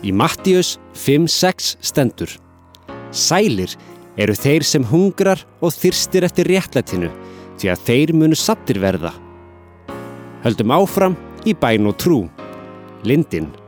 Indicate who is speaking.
Speaker 1: Í Mattíus 5:6 stendur: Sælir eru þeir sem hungrar og þyrstir eftir réttlætinu, því að þeir munu saddir verða. Höldum áfram í bæn og trú. Lindin.